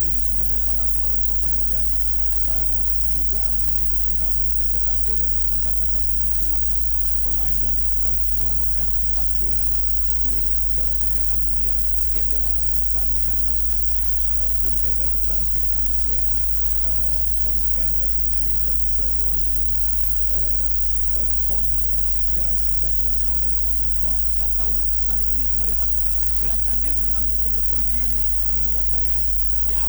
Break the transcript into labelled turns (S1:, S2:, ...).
S1: Ini sebenarnya salah seorang pemain yang juga memiliki naruni pencetak gol ya, bahkan sampai saat ini termasuk pemain yang sudah melahirkan 4 gol di Piala Dunia kali ini ya. Dia bersaing dengan Matheus Kunte dari Brasil, kemudian Harry Kane dari Inggris, dan juga Yohane dari